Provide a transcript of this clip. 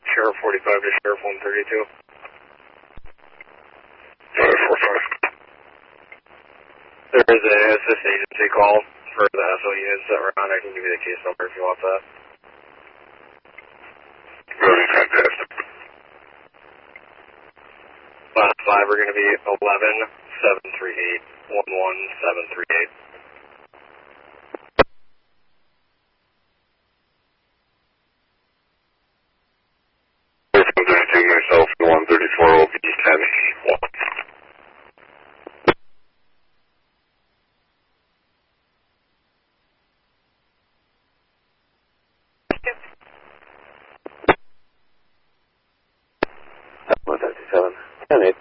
Sheriff 45 to Sheriff 132. 45. There is a assist agency call for the SO units that were on. I can give you the case number if you want that. Really fantastic. Last 5 are going to be 11-738, 11738. Myself, the 134 will be 1081. That's 157. 10-8.